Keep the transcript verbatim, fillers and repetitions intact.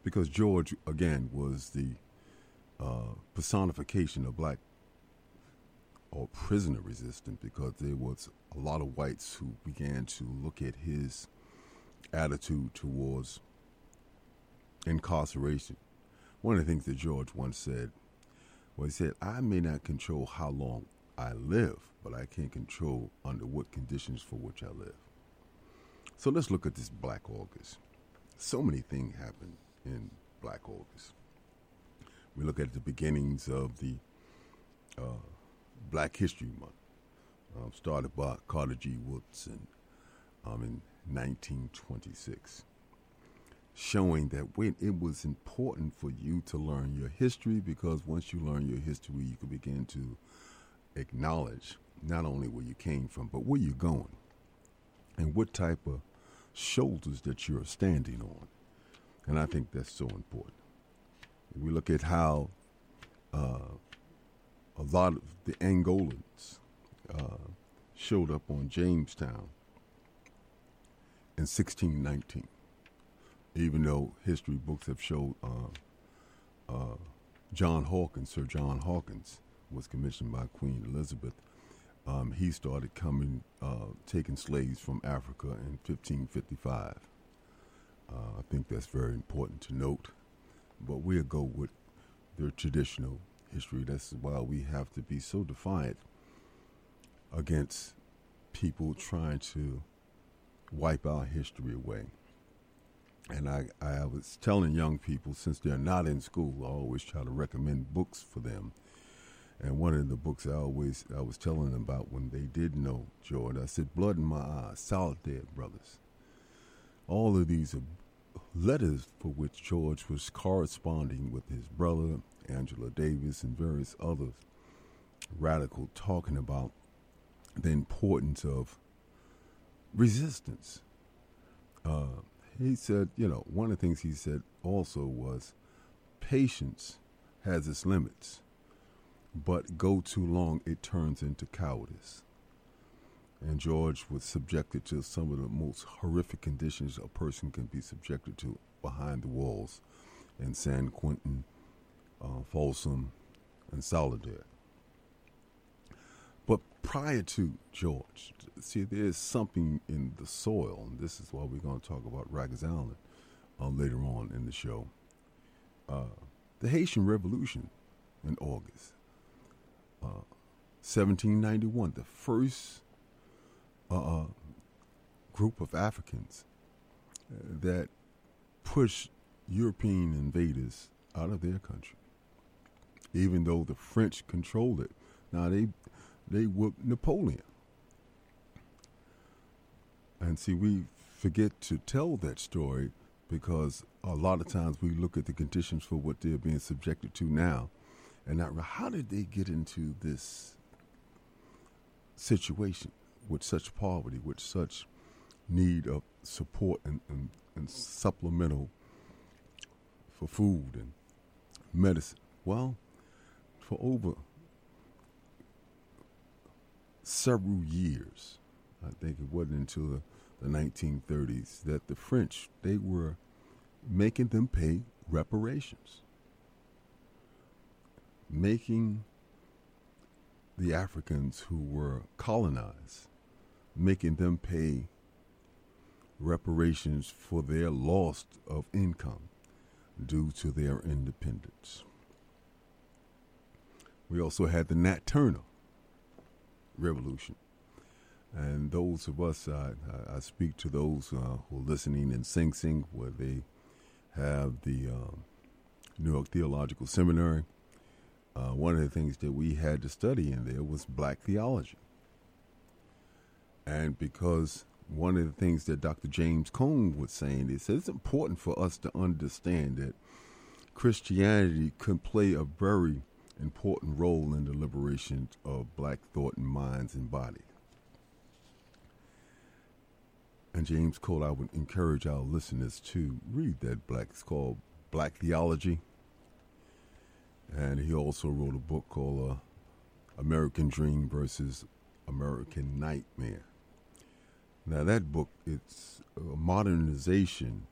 because George, again, was the uh, personification of black or prisoner resistance, because there was a lot of whites who began to look at his attitude towards incarceration. One of the things that George once said was, he said, I may not control how long I live, but I can control under what conditions for which I live. So let's look at this Black August. So many things happened in Black August. We look at the beginnings of the uh, Black History Month, um, started by Carter G. Woodson um, in nineteen twenty-six, showing that when it was important for you to learn your history, because once you learn your history, you can begin to acknowledge not only where you came from, but where you're going and what type of shoulders that you're standing on. And I think that's so important. We look at how uh, a lot of the Angolans uh, showed up on Jamestown in sixteen nineteen, even though history books have showed uh, uh, John Hawkins, Sir John Hawkins, was commissioned by Queen Elizabeth. Um, he started coming, uh, taking slaves from Africa in fifteen fifty-five. Uh, I think that's very important to note. But we'll go with the traditional history. That's why we have to be so defiant against people trying to wipe our history away. And I, I was telling young people, since they're not in school, I always try to recommend books for them. And one of the books I always I was telling them about when they did know George, I said, Blood in My Eyes, Solid Brothers. All of these are letters for which George was corresponding with his brother, Angela Davis, and various others, radical, talking about the importance of resistance. Uh, he said, you know, one of the things he said also was, patience has its limits, but go too long, it turns into cowardice. And George was subjected to some of the most horrific conditions a person can be subjected to behind the walls in San Quentin, uh, Folsom, and Soledad. But prior to George, see, there's something in the soil, and this is why we're going to talk about Rikers Island uh, later on in the show. Uh, the Haitian Revolution in August. Uh, seventeen ninety-one, the first uh, group of Africans uh, that pushed European invaders out of their country, even though the French controlled it. Now, they they whooped Napoleon. And see, we forget to tell that story because a lot of times we look at the conditions for what they're being subjected to now, and not, how did they get into this situation with such poverty, with such need of support and, and, and supplemental for food and medicine? Well, for over several years, I think it wasn't until the, the nineteen thirties, that the French, they were making them pay reparations, making the Africans who were colonized, making them pay reparations for their loss of income due to their independence. We also had the Nat Turner Revolution. And those of us, uh, I, I speak to those uh, who are listening in Sing Sing, where they have the um, New York Theological Seminary. Uh, one of the things that we had to study in there was black theology. And because one of the things that Doctor James Cone was saying is that it's important for us to understand that Christianity can play a very important role in the liberation of black thought and minds and body. And James Cole, I would encourage our listeners to read that black. It's called Black Theology. And he also wrote a book called uh, American Dream versus American Nightmare. Now that book, it's a modernization